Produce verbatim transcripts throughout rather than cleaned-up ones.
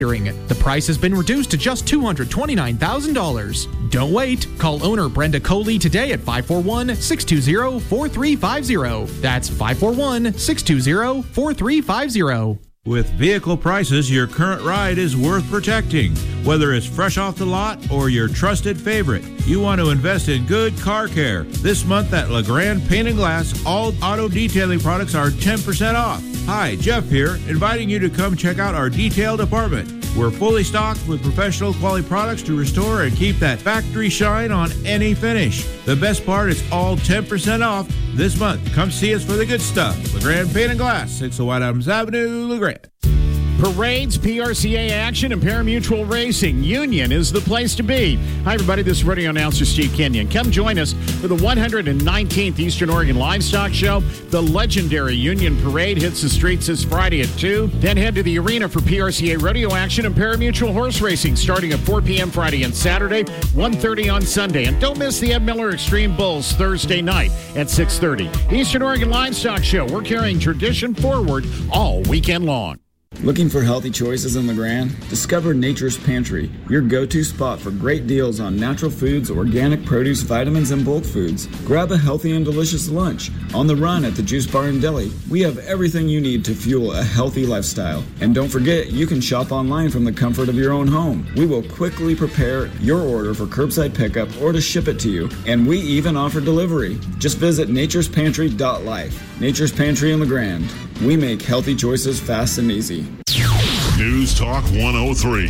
The price has been reduced to just two hundred twenty-nine thousand dollars. Don't wait. Call owner Brenda Coley today at five four one, six two zero, four three five zero. That's five four one, six two zero, four three five zero. With vehicle prices, your current ride is worth protecting. Whether it's fresh off the lot or your trusted favorite, you want to invest in good car care. This month at LeGrand Paint and Glass, all auto detailing products are ten percent off. Hi, Jeff here, inviting you to come check out our detail department. We're fully stocked with professional quality products to restore and keep that factory shine on any finish. The best part is all ten percent off this month. Come see us for the good stuff. LeGrand Paint and Glass, six oh White Adams Avenue, LeGrand. Parades, P R C A action, and Parimutuel Racing. Union is the place to be. Hi, everybody. This is radio announcer Steve Kenyon. Come join us for the one hundred nineteenth Eastern Oregon Livestock Show. The legendary Union Parade hits the streets this Friday at two. Then head to the arena for P R C A rodeo action and Parimutuel horse racing starting at four p.m. Friday and Saturday, one thirty on Sunday. And don't miss the Ed Miller Extreme Bulls Thursday night at six thirty. Eastern Oregon Livestock Show. We're carrying tradition forward all weekend long. Looking for healthy choices in LeGrand? Discover Nature's Pantry, your go-to spot for great deals on natural foods, organic produce, vitamins, and bulk foods. Grab a healthy and delicious lunch. On the run at the Juice Bar and Deli, we have everything you need to fuel a healthy lifestyle. And don't forget, you can shop online from the comfort of your own home. We will quickly prepare your order for curbside pickup or to ship it to you. And we even offer delivery. Just visit natures pantry dot life. Nature's Pantry in LeGrand. We make healthy choices fast and easy. News Talk one oh three.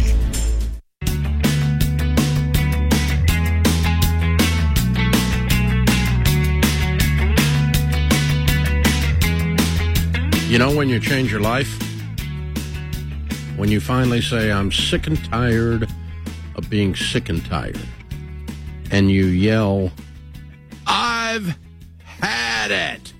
You know when you change your life? When you finally say, I'm sick and tired of being sick and tired. And you yell, I've had it.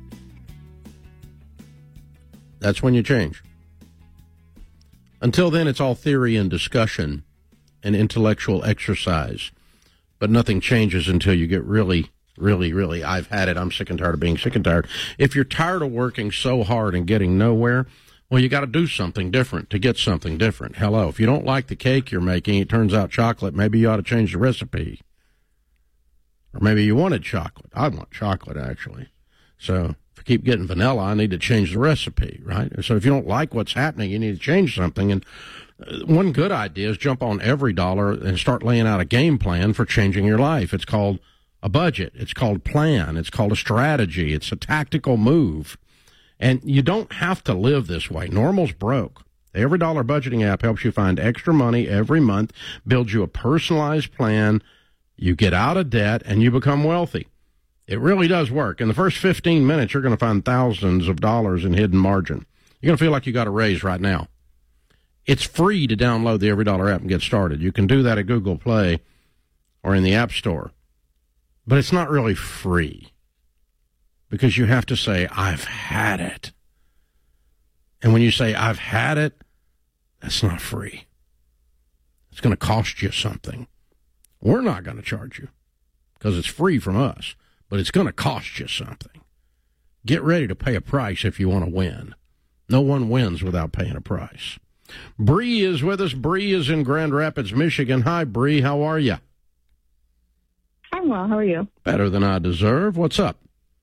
That's when you change. Until then, it's all theory and discussion and intellectual exercise. But nothing changes until you get really, really, really, I've had it. I'm sick and tired of being sick and tired. If you're tired of working so hard and getting nowhere, well, you got to do something different to get something different. Hello, if you don't like the cake you're making, it turns out chocolate, maybe you ought to change the recipe. Or maybe you wanted chocolate. I want chocolate, actually. So if I keep getting vanilla, I need to change the recipe, right? So if you don't like what's happening, you need to change something. And one good idea is jump on Every Dollar and start laying out a game plan for changing your life. It's called a budget. It's called plan. It's called a strategy. It's a tactical move. And you don't have to live this way. Normal's broke. The Every Dollar budgeting app helps you find extra money every month, builds you a personalized plan, you get out of debt, and you become wealthy. It really does work. In the first fifteen minutes, you're going to find thousands of dollars in hidden margin. You're going to feel like you got a raise right now. It's free to download the Every Dollar app and get started. You can do that at Google Play or in the App Store. But it's not really free because you have to say, I've had it. And when you say, I've had it, that's not free. It's going to cost you something. We're not going to charge you because it's free from us, but it's going to cost you something. Get ready to pay a price if you want to win. No one wins without paying a price. Bree is with us. Bree is in Grand Rapids, Michigan. Hi, Bree. How are you? I'm well. How are you? Better than I deserve. What's up?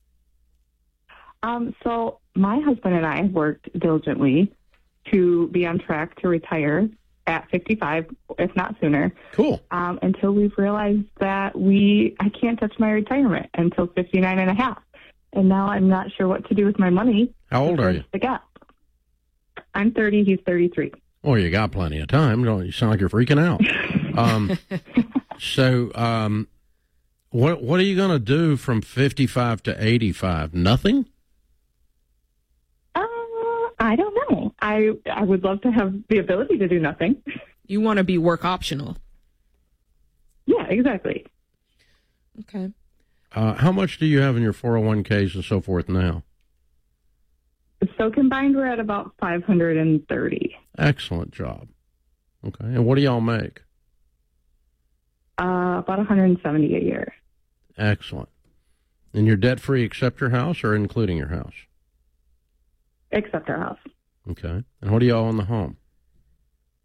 Um, so my husband and I worked diligently to be on track to retire at fifty-five, if not sooner. Cool. Um, until we've realized that we, I can't touch my retirement until fifty-nine and a half. And now I'm not sure what to do with my money. How old are you? The gap. I'm thirty. He's thirty-three. Oh, you got plenty of time. Don't you sound like you're freaking out. um, so, um, what what are you going to do from fifty-five to eighty-five? Nothing? Uh, I don't know. I I would love to have the ability to do nothing. You want to be work optional. Yeah, exactly. Okay. Uh, how much do you have in your four oh one k's and so forth now? So combined, we're at about five hundred thirty. Excellent job. Okay. And what do y'all make? Uh, about one hundred seventy a year. Excellent. And you're debt-free except your house or including your house? Except our house. Okay. And what do y'all own the home?